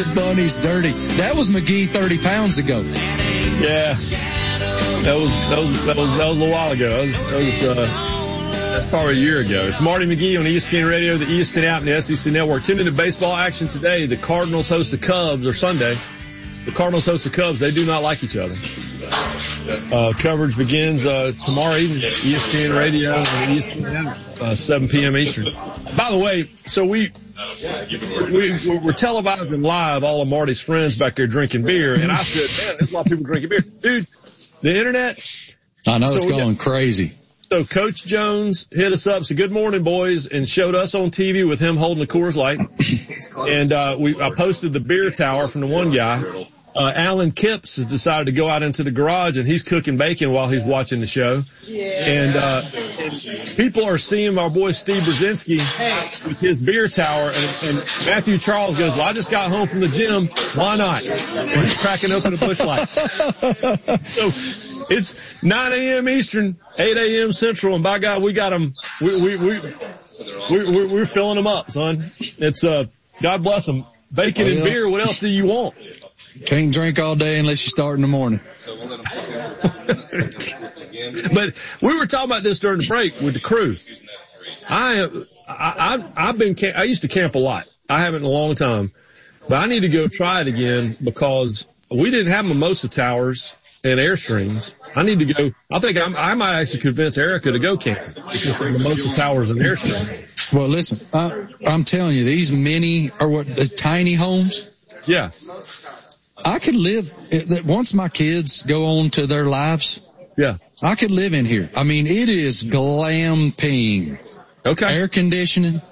bunnies dirty. That was McGee 30 pounds ago. Yeah. That was a little while ago. That's probably a year ago. It's Marty McGee on ESPN Radio, the ESPN app, and the SEC Network. 10-minute baseball action today. The Cardinals host the Cubs, or Sunday. The Cardinals host the Cubs. They do not like each other. Coverage begins tomorrow evening, ESPN Radio and ESPN app, 7 p.m. Eastern. By the way, so we're televising live all of Marty's friends back there drinking beer, and I said, man, there's a lot of people drinking beer. Dude, the internet. I know it's going crazy. So Coach Jones hit us up, said, good morning, boys, and showed us on TV with him holding the Coors Light. And I posted the beer tower from the one guy. Alan Kipps has decided to go out into the garage, and he's cooking bacon while he's watching the show. And people are seeing our boy Steve Brzezinski with his beer tower, and Matthew Charles goes, well, I just got home from the gym. Why not? And he's cracking open a Busch Light. So it's 9 a.m. Eastern, 8 a.m. Central, and by God, we got them. We're filling them up, son. It's God bless them. Bacon and beer. What else do you want? Can't drink all day unless you start in the morning. But we were talking about this during the break with the crew. I used to camp a lot. I haven't in a long time, but I need to go try it again because we didn't have mimosa towers and Airstreams. I need to go. I think I might actually convince Erica to go camping because of mimosa towers and Airstreams. Well, listen, I'm telling you, these tiny homes. Yeah. I could live, once my kids go on to their lives, yeah, I could live in here. I mean, it is glamping. Okay. Air conditioning,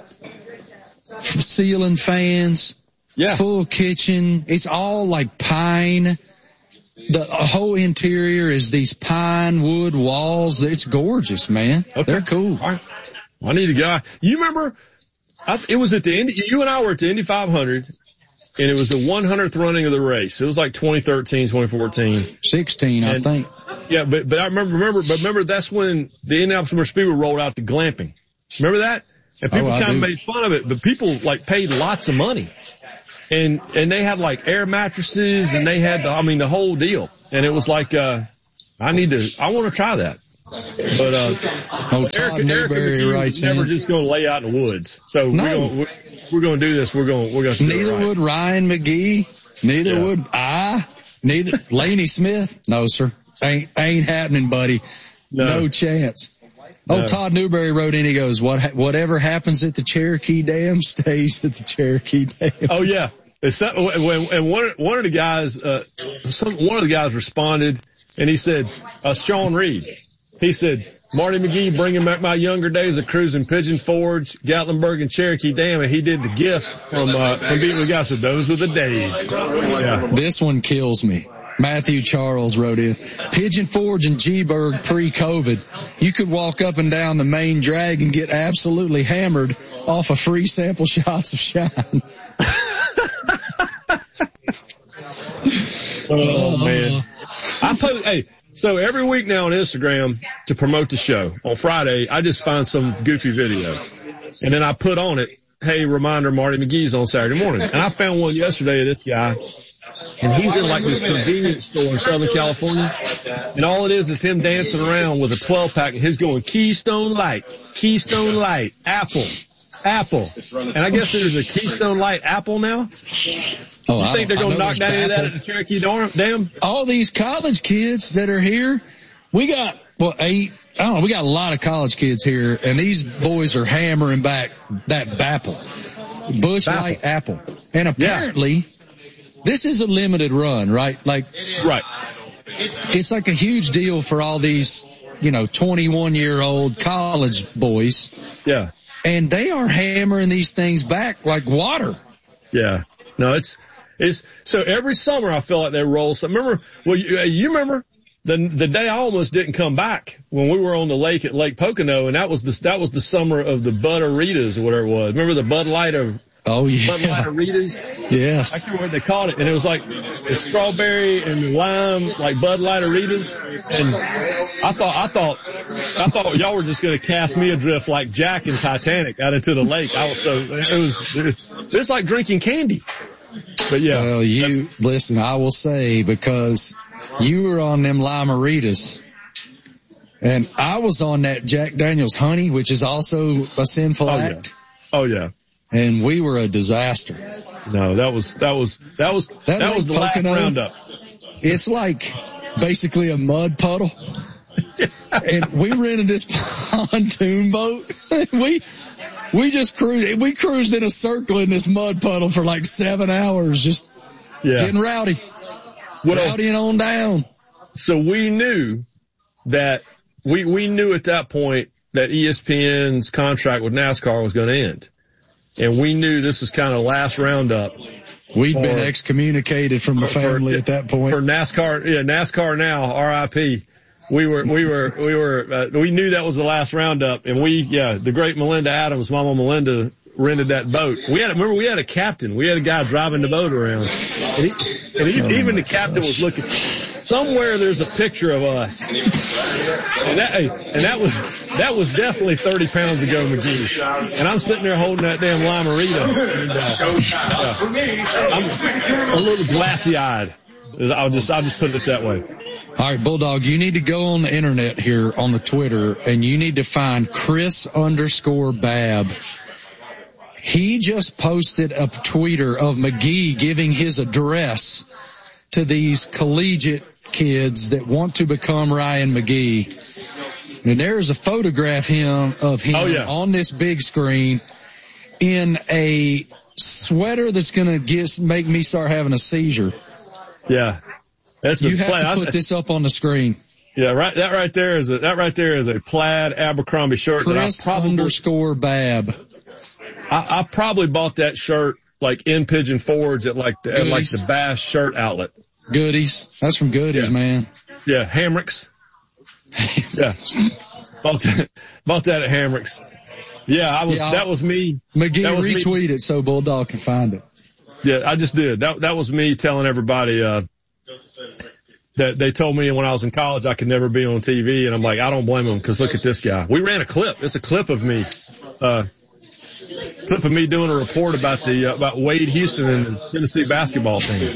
ceiling fans, yeah, full kitchen. It's all like pine. The whole interior is these pine wood walls. It's gorgeous, man. Okay. They're cool. All right. I need to go. You remember, it was at the Indy, you and I were at the Indy 500. And it was the 100th running of the race. It was like 2013, 2014. 16, I think. Yeah, but I remember that's when the Indianapolis Motor Speedway rolled out the glamping. Remember that? And people kind of made fun of it, but people like paid lots of money. And they had like air mattresses and they had the whole deal. And it was like, I want to try that. But, Todd Newberry writes never just going to lay out in the woods. So we're going to do this. We're going to Neither would Ryan McGee. Neither would I. Neither Laney Smith. No, sir. Ain't happening, buddy. No chance. No. Todd Newberry wrote in. He goes, whatever happens at the Cherokee Dam stays at the Cherokee Dam. Oh yeah. And one of the guys, one of the guys responded and he said, Sean Reed. He said, Marty McGee bringing back my younger days of cruising Pigeon Forge, Gatlinburg, and Cherokee Dam, and he did the GIF from beating the guy. So those were the days. Yeah. This one kills me. Matthew Charles wrote in, Pigeon Forge and G-Burg pre-COVID. You could walk up and down the main drag and get absolutely hammered off of free sample shots of Shine. Oh man. So every week now on Instagram to promote the show, on Friday, I just find some goofy video. And then I put on it, hey, reminder, Marty McGee's on Saturday morning. And I found one yesterday of this guy. And he's in like this convenience store in Southern California. And all it is him dancing around with a 12-pack. And he's going Keystone Light, Apple. And I guess there's a Keystone Light Apple now. Oh, you think they're going to knock down any of that at the Cherokee Dam? All these college kids that are here, we got, we got a lot of college kids here, and these boys are hammering back that Bapple, Busch Light Apple. And apparently, this is a limited run, right? Right. It's like a huge deal for all these, 21-year-old college boys. Yeah. And they are hammering these things back like water. Yeah. No, it's so every summer I feel like they roll. So remember, you remember the day I almost didn't come back when we were on the lake at Lake Pocono, and that was the summer of the Bud-A-Ritas or whatever it was. Remember the Bud Light of Bud Light-A-Ritas? Yes. I can't remember what they called it. And it was like the strawberry and the lime, like Bud Light-A-Ritas. And I thought y'all were just going to cast me adrift like Jack in Titanic out into the lake. It's like drinking candy. But yeah. Well, listen, I will say, because you were on them Lime-A-Ritas, and I was on that Jack Daniel's Honey, which is also a sinful act. Oh yeah. And we were a disaster. No, that was the last roundup. It's like basically a mud puddle. And we rented this pontoon boat. We just cruised. We cruised in a circle in this mud puddle for like 7 hours, just getting rowdy. Rowdying on down. So we knew that we knew at that point that ESPN's contract with NASCAR was going to end. And we knew this was kind of last roundup. We'd been excommunicated from the family at that point. For NASCAR, NASCAR now, RIP. We knew that was the last roundup, and the great Melinda Adams, Mama Melinda, rented that boat. We had a captain. We had a guy driving the boat around. And even the captain was looking. Somewhere there's a picture of us. And that was definitely 30 pounds ago, McGee. And I'm sitting there holding that damn Lime-A-Rita. I'm a little glassy-eyed. I'll just put it that way. All right, Bulldog, you need to go on the internet here on the Twitter, and you need to find Chris_Babb. He just posted a tweeter of McGee giving his address to these collegiate kids that want to become Ryan McGee. And there's a photograph of him on this big screen in a sweater that's going to make me start having a seizure. Yeah. You have to put this up on the screen. Yeah, that right there is a plaid Abercrombie shirt. Chris_Babb. I probably bought that shirt like in Pigeon Forge at the Bass shirt outlet. Goodies. That's from Goodies, man. Yeah, Hamricks. Yeah. Bought that at Hamricks. Yeah, that was me. McGee, retweet it so Bulldog can find it. Yeah, I just did. That was me telling everybody, that they told me when I was in college I could never be on TV, and I'm like, I don't blame them, because look at this guy. We ran a clip. It's a clip of me. Clip of me doing a report about Wade Houston and the Tennessee basketball team.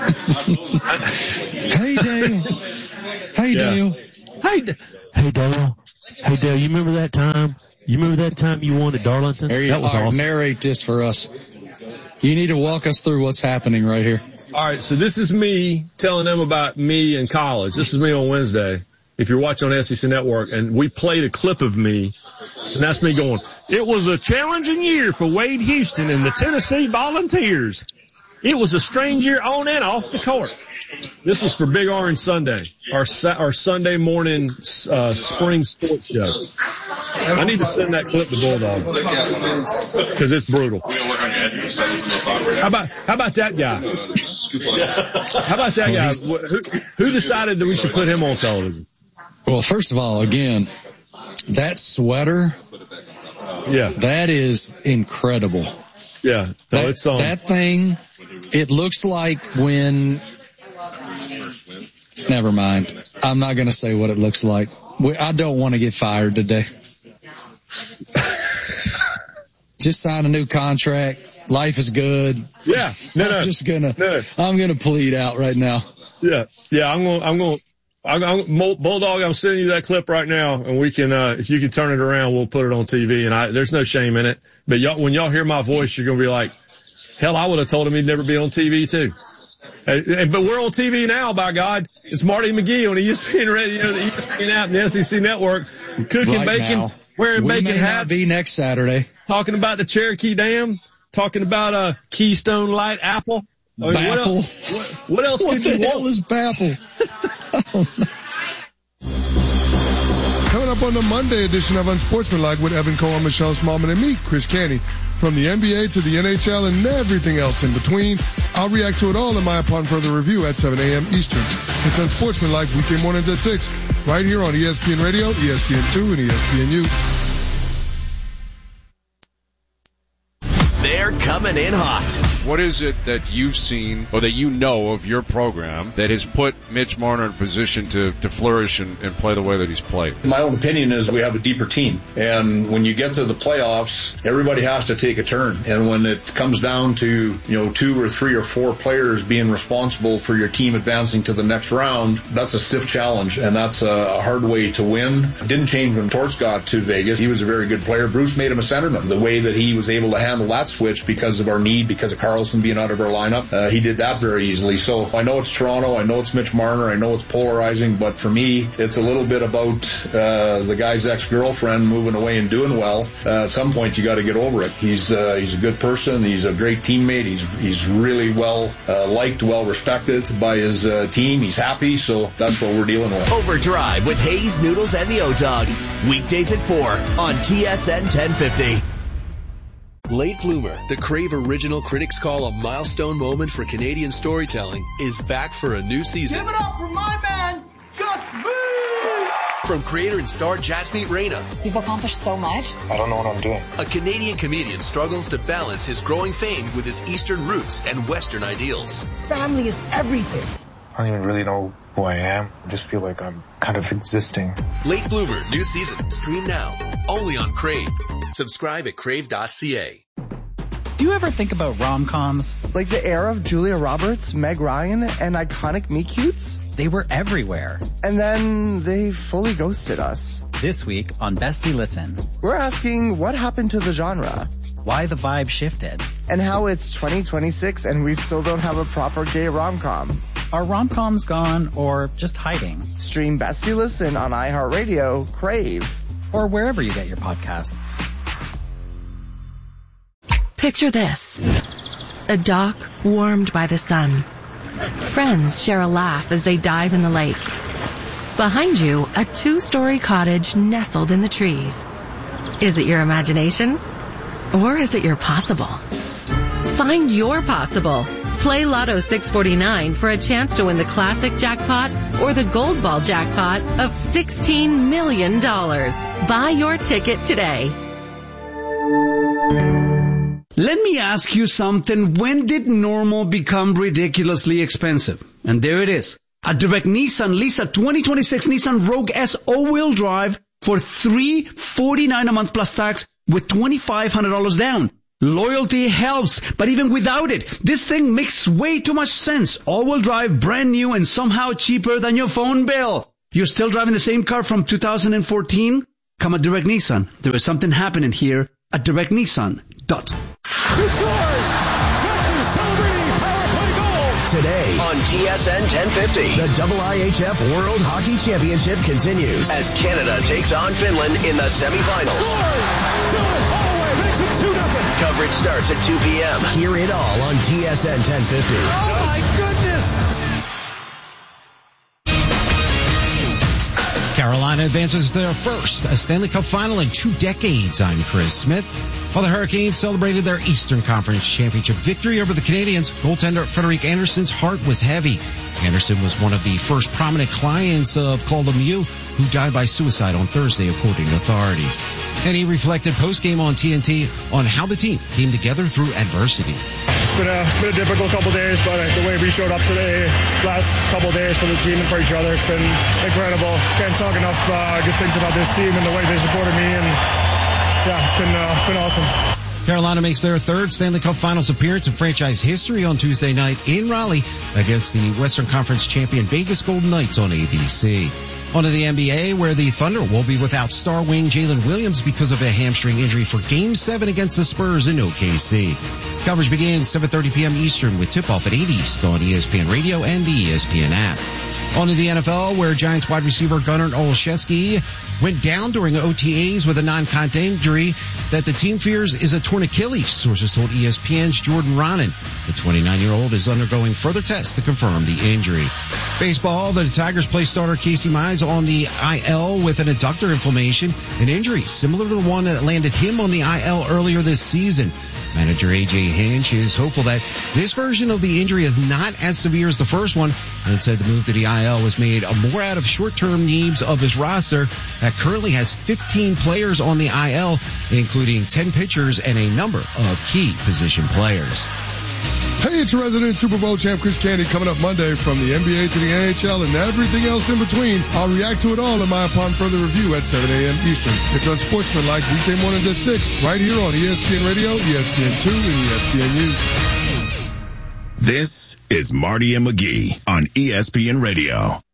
Hey, Dale. Hey, Dale. Hey, Dale. Hey, Dale, you remember that time? You won at Darlington? That was awesome. Narrate this for us. You need to walk us through what's happening right here. All right, so this is me telling them about me in college. This is me on Wednesday, if you're watching on SEC Network, and we played a clip of me, and that's me going, it was a challenging year for Wade Houston and the Tennessee Volunteers. It was a strange year on and off the court. This is for Big Orange Sunday, our Sunday morning spring sports show. I need to send that clip to Bulldog because it's brutal. How about that guy? How about that guy? Who decided that we should put him on television? Well, first of all, again, that sweater, that is incredible. Yeah, no, it's on. That thing, it looks like when. Never mind. I'm not going to say what it looks like. I don't want to get fired today. Just sign a new contract. Life is good. Yeah. I'm going to plead out right now. Yeah. Bulldog, I'm sending you that clip right now, and we can, if you can turn it around, we'll put it on TV, and there's no shame in it. But when y'all hear my voice, you're going to be like, hell, I would have told him he'd never be on TV too. But we're on TV now, by God. It's Marty McGee on ESPN Radio, the ESPN app, and the SEC Network. Cooking bacon, wearing bacon hats. Be next Saturday. Talking about the Cherokee Dam. Talking about Keystone Light Apple. Baffle. What else could you want? What the hell is Baffle? Coming up on the Monday edition of Unsportsmanlike with Evan Cole, Michelle Smallman, and me, Chris Canty. From the NBA to the NHL and everything else in between, I'll react to it all in my upon further review at 7 a.m. Eastern. It's Unsportsmanlike weekday mornings at 6, right here on ESPN Radio, ESPN2, and ESPNU. They're coming in hot. What is it that you've seen or that you know of your program that has put Mitch Marner in a position to flourish and play the way that he's played? My own opinion is we have a deeper team. And when you get to the playoffs, everybody has to take a turn. And when it comes down to, 2 or 3 or 4 players being responsible for your team advancing to the next round, that's a stiff challenge. And that's a hard way to win. It didn't change when Torts got to Vegas. He was a very good player. Bruce made him a centerman. The way that he was able to handle that switch because of our need, because of Carlson being out of our lineup, he did that very easily. So I know it's Toronto. I know it's Mitch Marner. I know it's polarizing. But for me, it's a little bit about the guy's ex-girlfriend moving away and doing well. At some point, you got to get over it. He's a good person. He's a great teammate. He's really well liked, well respected by his team. He's happy. So that's what we're dealing with. Overdrive with Hayes, Noodles, and the O-Dog. Weekdays at 4 on TSN 1050. Late Bloomer, the Crave Original Critics Call a milestone moment for Canadian storytelling, is back for a new season. Give it up for my man, Gus B! From creator and star Jasmeet Reyna. You've accomplished so much. I don't know what I'm doing. A Canadian comedian struggles to balance his growing fame with his Eastern roots and Western ideals. Family is everything. I don't even really know who I am. I just feel like I'm kind of existing. Late Bloomer, new season. Stream now. Only on Crave. Subscribe at crave.ca. Do you ever think about rom-coms? Like the era of Julia Roberts, Meg Ryan, and iconic meet-cutes? They were everywhere. And then they fully ghosted us. This week on Bestie Listen, we're asking what happened to the genre? Why the vibe shifted? And how it's 2026 and we still don't have a proper gay rom-com. Are rom-coms gone or just hiding? Stream Bestie Listen on iHeartRadio, Crave, or wherever you get your podcasts. Picture this. A dock warmed by the sun. Friends share a laugh as they dive in the lake. Behind you, a 2-story cottage nestled in the trees. Is it your imagination? Or is it your possible? Find your possible. Play Lotto 649 for a chance to win the classic jackpot or the gold ball jackpot of $16 million. Buy your ticket today. Let me ask you something. When did normal become ridiculously expensive? And there it is. At Direct Nissan, lease a 2026 Nissan Rogue S all-wheel drive for $349 a month plus tax with $2,500 down. Loyalty helps, but even without it, this thing makes way too much sense. All-wheel drive, brand new, and somehow cheaper than your phone bill. You're still driving the same car from 2014? Come at Direct Nissan. There is something happening here at directnissan.com. Today on TSN 1050, the IIHF World Hockey Championship continues as Canada takes on Finland in the semifinals. Coverage starts at 2 p.m. Hear it all on TSN 1050. Oh my goodness! Carolina advances to their first Stanley Cup final in 2 decades. I'm Chris Smith. While the Hurricanes celebrated their Eastern Conference Championship victory over the Canadiens, goaltender Frederik Andersen's heart was heavy. Andersen was one of the first prominent clients of Claude Lemieux, who died by suicide on Thursday, according to authorities. And he reflected post-game on TNT on how the team came together through adversity. It's been a difficult couple days, but the way we showed up today, last couple days for the team and for each other, it's been incredible. Can't talk enough good things about this team and the way they supported me, and yeah, it's been awesome. Carolina makes their third Stanley Cup Finals appearance in franchise history on Tuesday night in Raleigh against the Western Conference champion Vegas Golden Knights on ABC. On to the NBA, where the Thunder will be without star wing Jalen Williams because of a hamstring injury for Game 7 against the Spurs in OKC. Coverage begins 7:30 p.m. Eastern with tip-off at 8 East on ESPN Radio and the ESPN app. On to the NFL, where Giants wide receiver Gunnar Olszewski went down during OTAs with a non-contact injury that the team fears is a torn Achilles, sources told ESPN's Jordan Ronan. The 29-year-old is undergoing further tests to confirm the injury. Baseball, the Tigers play starter Casey Mize on the IL with an adductor inflammation, an injury similar to the one that landed him on the IL earlier this season. Manager A.J. Hinch is hopeful that this version of the injury is not as severe as the first one, and said the move to the IL was made more out of short-term needs of his roster that currently has 15 players on the IL, including 10 pitchers and a number of key position players. Hey, it's your resident Super Bowl champ Chris Canty coming up Monday from the NBA to the NHL and everything else in between. I'll react to it all in my upon further review at 7 a.m. Eastern. It's Unsportsmanlike weekday mornings at 6 right here on ESPN Radio, ESPN2, and ESPNU. This is Marty and McGee on ESPN Radio.